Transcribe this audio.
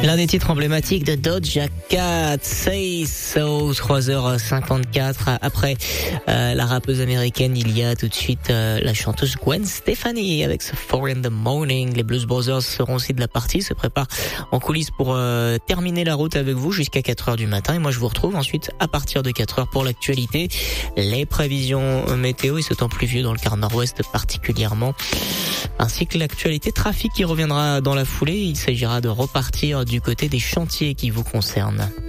L'un des titres emblématiques de Doja Cat, Say So, 3h54. Après la rappeuse américaine, il y a tout de suite la chanteuse Gwen Stefani avec ce 4 in the Morning. Les Blues Brothers seront aussi de la partie, se préparent en coulisses pour terminer la route avec vous jusqu'à 4h du matin. Et moi, je vous retrouve ensuite à partir de 4h pour l'actualité. Les prévisions météo et ce temps pluvieux dans le quart nord-ouest particulièrement. Ainsi que l'actualité trafic qui reviendra dans la foulée. Il s'agira de repartir du côté des chantiers qui vous concernent.